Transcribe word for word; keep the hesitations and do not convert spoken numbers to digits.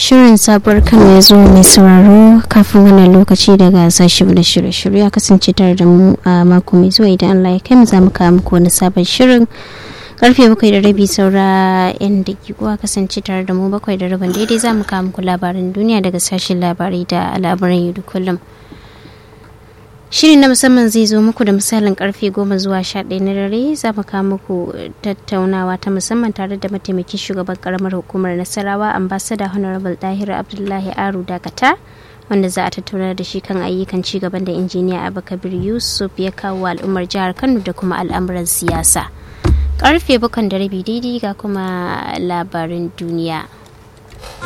Shirin sabuwar kan ya zo mai sauraro kafin wannan lokaci daga sashen da shirye-shirye ya kasance tare da mu a mako mai zuwa idan Allah ya kai mu za mu kawo muku wani sabon shirin karfe bakwai da rabi saura yan dakikuwa kasance tare da mu bakwai da rabin daidai za mu kawo muku labarin duniya daga sashen labarai da labaran yau da kullum. Shirin na musamman zai zo muku da misalin karfe goma zuwa sha ɗaya na dare za mu kawo muku tattaunawa ta musamman tare da mataimakin shugaban karamar hukumar Nasarawa ambassador Honorable Dahiru Abdullahi Aru Dakata wanda za a tattauna da shi kan ayyukan cigaban da injiniya Abubakar Yusuf ya kawo al'ummar jihar Kano da kuma al'amuran siyasa. Karfe bakwai da rabi daidai ga kuma labarin duniya.